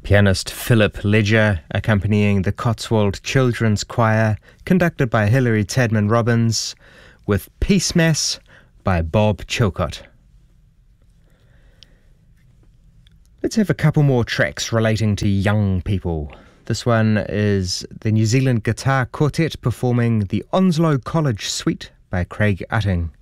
Pianist Philip Ledger accompanying the Cotswold Children's Choir, conducted by Hilary Tedman Robbins, with Peace Mass by Bob Chilcott. Let's have a couple more tracks relating to young people. This one is the New Zealand Guitar Quartet performing the Onslow College Suite by Craig Utting.